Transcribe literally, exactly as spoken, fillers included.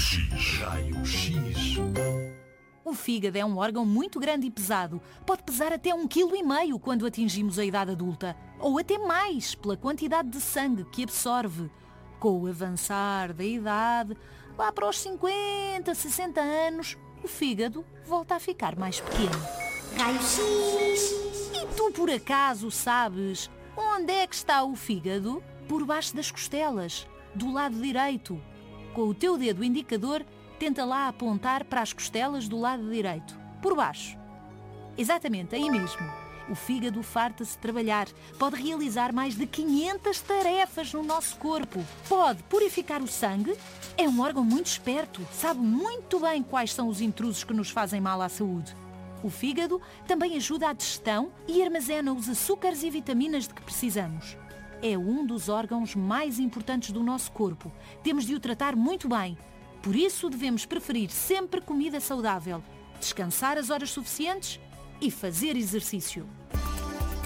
Raio-X. Raio-X. O fígado é um órgão muito grande e pesado. Pode pesar até um quilo e meio quando atingimos a idade adulta. Ou até mais, pela quantidade de sangue que absorve. Com o avançar da idade, lá para os cinquenta, sessenta anos, o fígado volta a ficar mais pequeno. Raio-X. E tu, por acaso, sabes onde é que está o fígado? Por baixo das costelas, do lado direito. Com o teu dedo indicador, tenta lá apontar para as costelas do lado direito. Por baixo. Exatamente, aí mesmo. O fígado farta-se de trabalhar. Pode realizar mais de quinhentas tarefas no nosso corpo. Pode purificar o sangue. É um órgão muito esperto. Sabe muito bem quais são os intrusos que nos fazem mal à saúde. O fígado também ajuda à digestão e armazena os açúcares e vitaminas de que precisamos. É um dos órgãos mais importantes do nosso corpo. Temos de o tratar muito bem. Por isso devemos preferir sempre comida saudável, descansar as horas suficientes e fazer exercício.